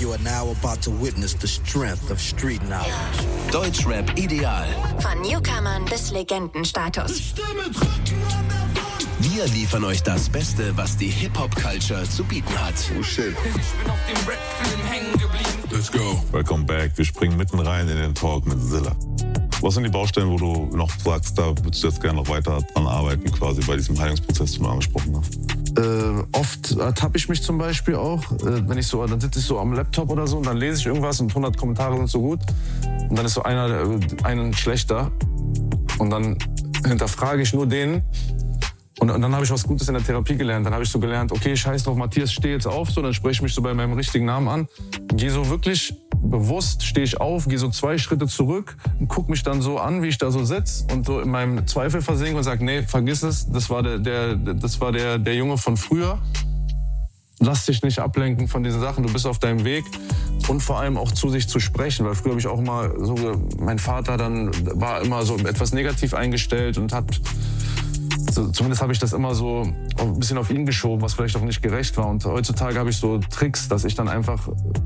You are now about to witness the strength of street knowledge. Deutschrap ideal. Von Newcomern bis Legendenstatus. Wir liefern euch das Beste, was die Hip-Hop-Culture zu bieten hat. Oh shit. Ich bin auf dem Rap-Film hängen geblieben. Let's go. Welcome back. Wir springen mitten rein in den Talk mit Zilla. Was sind die Baustellen, wo du noch sagst, da würdest du jetzt gerne noch weiter dran arbeiten, quasi bei diesem Heilungsprozess, den du angesprochen hast? Oft ertappe ich mich zum Beispiel auch, wenn ich so, dann sitze ich so am Laptop oder so und dann lese ich irgendwas und 100 Kommentare sind so gut und dann ist so einen schlechter und dann hinterfrage ich nur den und dann habe ich was Gutes in der Therapie gelernt. Dann habe ich so gelernt, okay, scheiß drauf, Matthias, steh jetzt auf, so, dann spreche ich mich so bei meinem richtigen Namen an, gehe so wirklich bewusst, stehe ich auf, gehe so 2 Schritte zurück und gucke mich dann so an, wie ich da so sitze und so in meinem Zweifel versinke und sage, nee, vergiss es, das war der Junge von früher. Lass dich nicht ablenken von diesen Sachen, du bist auf deinem Weg und vor allem auch zu sich zu sprechen, weil früher habe ich auch immer so, mein Vater dann war immer so etwas negativ eingestellt und hat, zumindest habe ich das immer so ein bisschen auf ihn geschoben, was vielleicht auch nicht gerecht war und heutzutage habe ich so Tricks, dass ich dann einfach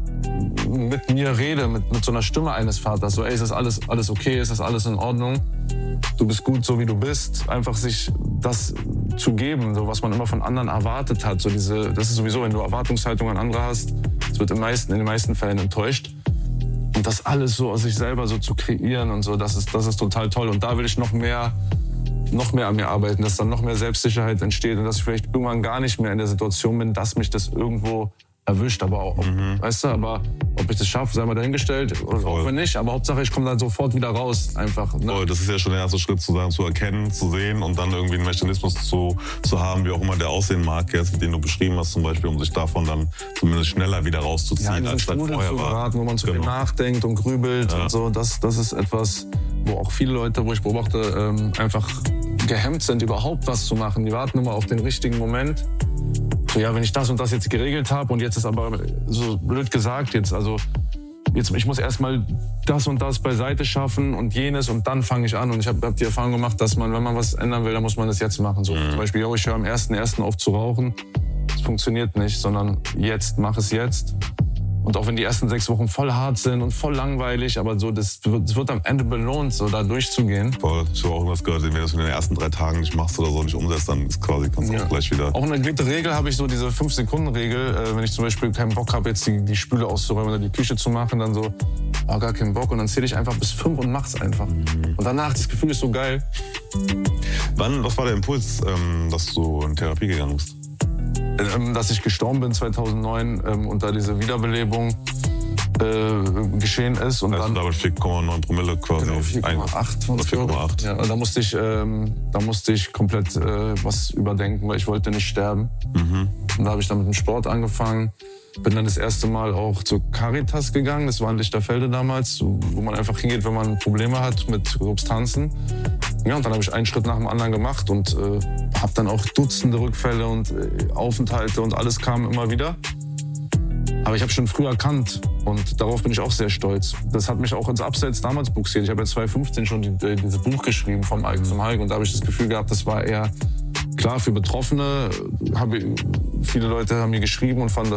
mit mir rede, mit so einer Stimme eines Vaters, so ey, ist das alles okay, ist das alles in Ordnung? Du bist gut, so wie du bist. Einfach sich das zu geben, so was man immer von anderen erwartet hat. So das ist sowieso, wenn du Erwartungshaltung an andere hast, es wird in den meisten Fällen enttäuscht. Und das alles so aus sich selber so zu kreieren und so, das ist total toll. Und da will ich noch mehr an mir arbeiten, dass dann noch mehr Selbstsicherheit entsteht und dass ich vielleicht irgendwann gar nicht mehr in der Situation bin, dass mich das irgendwo erwischt, aber auch, weißt du, aber ob ich das schaffe, sei mal dahingestellt, oder auch wenn nicht, aber Hauptsache ich komme dann sofort wieder raus, einfach. Ne? Voll, das ist ja schon der erste Schritt, zu erkennen, zu sehen und dann irgendwie einen Mechanismus zu haben, wie auch immer der aussehen mag, jetzt, den du beschrieben hast zum Beispiel, um sich davon dann zumindest schneller wieder rauszuziehen, als dann vorher war. Geraten, wo man zu viel nachdenkt und grübelt und so, das ist etwas, wo auch viele Leute, wo ich beobachte, einfach gehemmt sind, überhaupt was zu machen. Die warten immer auf den richtigen Moment. So, ja, wenn ich das und das jetzt geregelt habe und jetzt ist aber so blöd gesagt jetzt ich muss erstmal das und das beiseite schaffen und jenes und dann fange ich an und ich hab die Erfahrung gemacht, dass man, wenn man was ändern will, dann muss man das jetzt machen. So, zum Beispiel, ich höre am 1.1. auf zu rauchen. Das funktioniert nicht, sondern mach es jetzt. Und auch wenn die ersten 6 Wochen voll hart sind und voll langweilig, aber so, das wird am Ende belohnt, so da durchzugehen. Voll, ich habe auch irgendwas gehört, wenn du das in den ersten 3 Tagen nicht machst oder so, nicht umsetzt, dann ist quasi, kannst du auch gleich wieder. Auch eine gute Regel habe ich so, diese 5-Sekunden-Regel, wenn ich zum Beispiel keinen Bock habe, jetzt die Spüle auszuräumen oder die Küche zu machen, dann so, gar keinen Bock und dann zähle ich einfach bis 5 und mach's einfach. Und danach, das Gefühl ist so geil. Was war der Impuls, dass du in Therapie gegangen bist? Dass ich gestorben bin 2009 und da diese Wiederbelebung geschehen ist. Und dann damit 4,9 Promille quasi. Genau, 4,8. Ja, da musste ich komplett was überdenken, weil ich wollte nicht sterben. Und da habe ich dann mit dem Sport angefangen. Bin dann das erste Mal auch zur Caritas gegangen. Das war in Lichterfelde damals, wo man einfach hingeht, wenn man Probleme hat mit Substanzen. Ja, und dann habe ich einen Schritt nach dem anderen gemacht und habe dann auch Dutzende Rückfälle und Aufenthalte und alles kam immer wieder. Aber ich habe schon früh erkannt und darauf bin ich auch sehr stolz. Das hat mich auch ins Abseits damals buxiert. Ich habe ja 2015 schon dieses Buch geschrieben, vom Alk zum Hulk. Und da habe ich das Gefühl gehabt, das war eher klar für Betroffene. Viele Leute haben mir geschrieben und fanden das